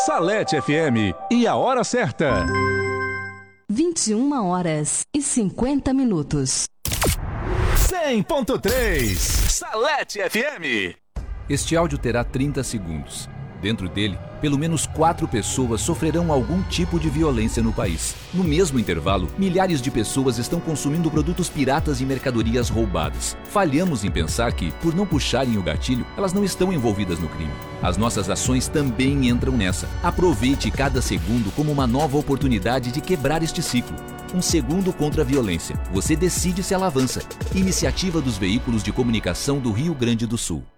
Salete FM e a hora certa. 21h50. 100.3 Salete FM. Este áudio terá 30 segundos. Dentro dele, pelo menos 4 pessoas sofrerão algum tipo de violência no país. No mesmo intervalo, milhares de pessoas estão consumindo produtos piratas e mercadorias roubadas. Falhamos em pensar que, por não puxarem o gatilho, elas não estão envolvidas no crime. As nossas ações também entram nessa. Aproveite cada segundo como uma nova oportunidade de quebrar este ciclo. Um segundo contra a violência. Você decide se ela avança. Iniciativa dos Veículos de Comunicação do Rio Grande do Sul.